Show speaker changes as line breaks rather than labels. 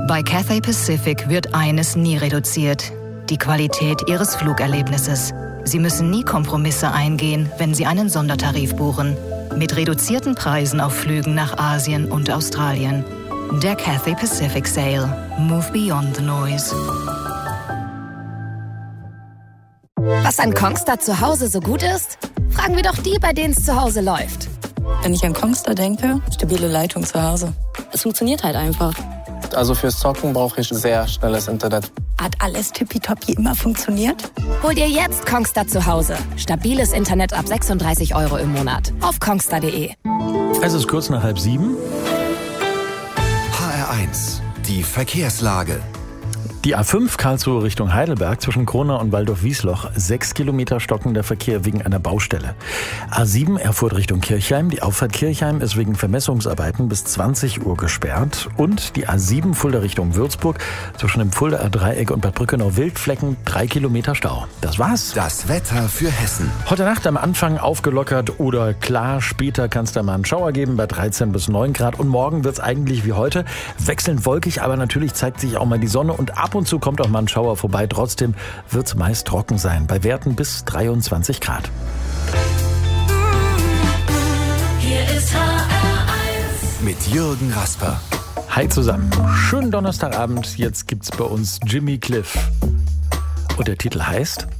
Bei Cathay Pacific wird eines nie reduziert: die Qualität Ihres Flugerlebnisses. Sie müssen nie Kompromisse eingehen, wenn Sie einen Sondertarif buchen. Mit reduzierten Preisen auf Flügen nach Asien und Australien. Der Cathay Pacific Sale. Move beyond the noise.
Was an Kongstar zu Hause so gut ist? Fragen wir doch die, bei denen es zu Hause läuft.
Wenn ich an Kongstar denke, stabile Leitung zu Hause.
Es funktioniert halt einfach.
Also fürs Zocken brauche ich sehr schnelles Internet.
Hat alles tippitoppi immer funktioniert?
Hol dir jetzt Kongstar zu Hause. Stabiles Internet ab 36 € im Monat. Auf kongstar.de.
Es ist kurz nach 6:30.
HR1, die Verkehrslage.
Die A5 Karlsruhe Richtung Heidelberg zwischen Kronau und Waldorf-Wiesloch. 6 Kilometer stockender Verkehr wegen einer Baustelle. A7 Erfurt Richtung Kirchheim. Die Auffahrt Kirchheim ist wegen Vermessungsarbeiten bis 20 Uhr gesperrt. Und die A7 Fulda Richtung Würzburg zwischen dem Fuldaer Dreieck und Bad Brückenau-Wildflecken 3 Kilometer Stau. Das war's.
Das Wetter für Hessen.
Heute Nacht am Anfang aufgelockert oder klar. Später kann es da mal einen Schauer geben bei 13 bis 9 Grad. Und morgen wird's eigentlich wie heute. Wechselnd wolkig, aber natürlich zeigt sich auch mal die Sonne und ab und zu kommt auch mal ein Schauer vorbei. Trotzdem wird's meist trocken sein, bei Werten bis 23 Grad.
Hier ist HR1
mit Jürgen Rasper.
Hi zusammen. Schönen Donnerstagabend. Jetzt gibt's bei uns Jimmy Cliff. Und der Titel heißt